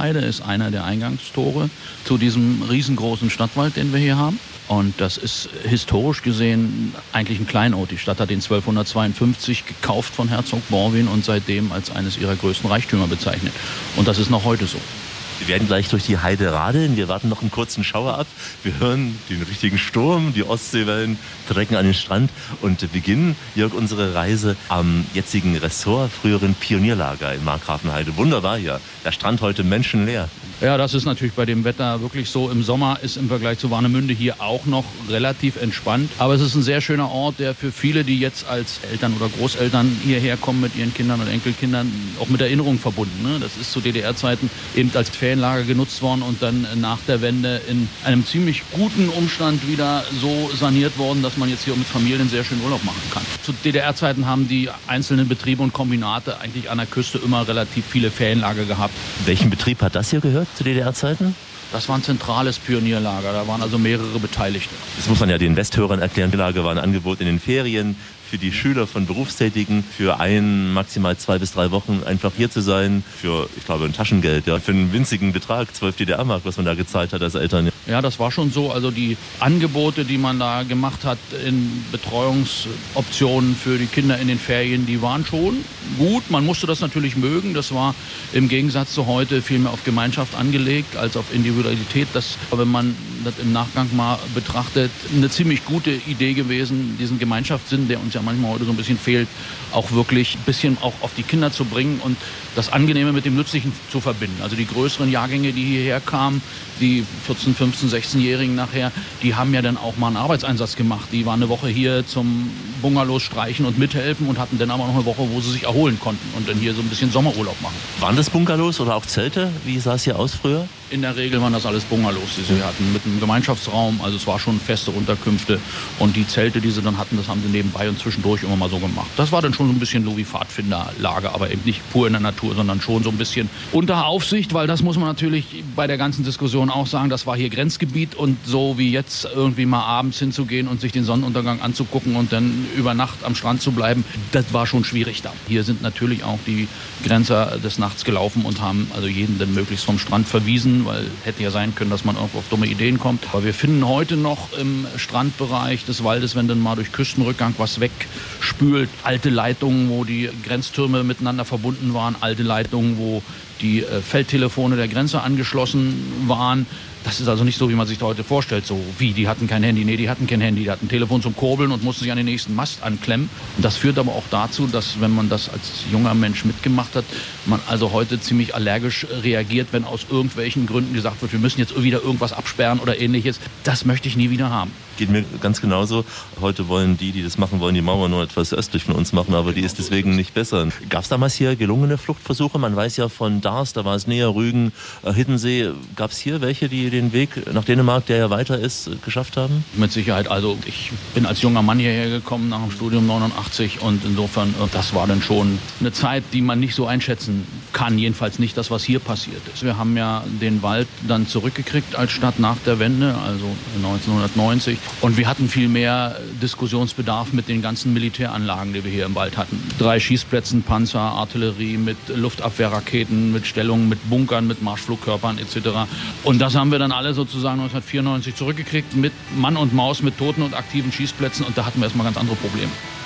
Markgrafenheide ist einer der Eingangstore zu diesem riesengroßen Stadtwald, den wir hier haben. Und das ist historisch gesehen eigentlich ein Kleinod. Die Stadt hat ihn 1252 gekauft von Herzog Borwin und seitdem als eines ihrer größten Reichtümer bezeichnet. Und das ist noch heute so. Wir werden gleich durch die Heide radeln. Wir warten noch einen kurzen Schauer ab. Wir hören den richtigen Sturm, die Ostseewellen trecken an den Strand und beginnen, Jörg, unsere Reise am jetzigen Ressort, früheren Pionierlager in Markgrafenheide. Wunderbar hier. Der Strand heute menschenleer. Ja, das ist natürlich bei dem Wetter wirklich so. Im Sommer ist im Vergleich zu Warnemünde hier auch noch relativ entspannt. Aber es ist ein sehr schöner Ort, der für viele, die jetzt als Eltern oder Großeltern hierher kommen mit ihren Kindern und Enkelkindern, auch mit Erinnerungen verbunden. Ne? Das ist zu DDR-Zeiten eben als Ferienlager genutzt worden und dann nach der Wende in einem ziemlich guten Umstand wieder so saniert worden, dass man jetzt hier mit Familien sehr schön Urlaub machen kann. Zu DDR-Zeiten haben die einzelnen Betriebe und Kombinate eigentlich an der Küste immer relativ viele Ferienlager gehabt. Welchen Betrieb hat das hier gehört zu DDR-Zeiten? Das war ein zentrales Pionierlager, da waren also mehrere Beteiligte. Das muss man ja den Westhörern erklären. Die Lager war ein Angebot in den Ferien für die Schüler von Berufstätigen, für maximal 2 bis 3 Wochen einfach hier zu sein, für, ich glaube, ein Taschengeld, ja, für einen winzigen Betrag, 12 DDR-Mark, was man da gezahlt hat als Eltern. Ja, das war schon so. Also die Angebote, die man da gemacht hat in Betreuungsoptionen für die Kinder in den Ferien, die waren schon gut. Man musste das natürlich mögen. Das war im Gegensatz zu heute viel mehr auf Gemeinschaft angelegt als auf Individualität. Das, wenn man das im Nachgang mal betrachtet, eine ziemlich gute Idee gewesen, diesen Gemeinschaftssinn, der uns ja manchmal heute so ein bisschen fehlt, auch wirklich ein bisschen auch auf die Kinder zu bringen und das Angenehme mit dem Nützlichen zu verbinden. Also die größeren Jahrgänge, die hierher kamen, die 14, 15, 16-Jährigen nachher, die haben ja dann auch mal einen Arbeitseinsatz gemacht. Die waren eine Woche hier zum Bungalows streichen und mithelfen und hatten dann aber noch eine Woche, wo sie sich erholen konnten und dann hier so ein bisschen Sommerurlaub machen. Waren das Bungalows oder auch Zelte? Wie sah es hier aus früher? In der Regel waren das alles Bungalows, die sie hatten, mit einem Gemeinschaftsraum. Also es war schon feste Unterkünfte. Und die Zelte, die sie dann hatten, das haben sie nebenbei und zwischendurch immer mal so gemacht. Das war dann schon so ein bisschen so wie Pfadfinderlager, aber eben nicht pur in der Natur, sondern schon so ein bisschen unter Aufsicht, weil das muss man natürlich bei der ganzen Diskussion auch sagen, das war hier Grenzgebiet und so wie jetzt irgendwie mal abends hinzugehen und sich den Sonnenuntergang anzugucken und dann über Nacht am Strand zu bleiben, das war schon schwierig da. Hier sind natürlich auch die Grenzer des Nachts gelaufen und haben also jeden dann möglichst vom Strand verwiesen, weil hätte ja sein können, dass man irgendwo auf dumme Ideen kommt. Aber wir finden heute noch im Strandbereich des Waldes, wenn dann mal durch Küstenrückgang was wegspült, alte Leitungen, wo die Grenztürme miteinander verbunden waren, alte Leitungen, wo die Feldtelefone der Grenze angeschlossen waren. Das ist also nicht so, wie man sich da heute vorstellt. So wie, die hatten kein Handy. Nee, die hatten kein Handy. Die hatten ein Telefon zum Kurbeln und mussten sich an den nächsten Mast anklemmen. Und das führt aber auch dazu, dass, wenn man das als junger Mensch mitgemacht hat, man also heute ziemlich allergisch reagiert, wenn aus irgendwelchen Gründen gesagt wird, wir müssen jetzt wieder irgendwas absperren oder Ähnliches. Das möchte ich nie wieder haben. Geht mir ganz genauso. Heute wollen die das machen wollen, die Mauer nur etwas östlich von uns machen, aber die ist deswegen nicht besser. Gab es damals hier gelungene Fluchtversuche? Man weiß ja von Dars, da war es näher, Rügen, Hiddensee. Gab es hier welche, die den Weg nach Dänemark, der ja weiter ist, geschafft haben? Mit Sicherheit. Also ich bin als junger Mann hierher gekommen nach dem Studium 89 und insofern, das war dann schon eine Zeit, die man nicht so einschätzen kann. Jedenfalls nicht das, was hier passiert ist. Wir haben ja den Wald dann zurückgekriegt als Stadt nach der Wende, also 1990. Und wir hatten viel mehr Diskussionsbedarf mit den ganzen Militäranlagen, die wir hier im Wald hatten. 3 Schießplätzen, Panzer, Artillerie mit Luftabwehrraketen, mit Stellungen, mit Bunkern, mit Marschflugkörpern etc. Und das haben wir dann alle sozusagen 1994 zurückgekriegt mit Mann und Maus, mit toten und aktiven Schießplätzen. Und da hatten wir erstmal ganz andere Probleme.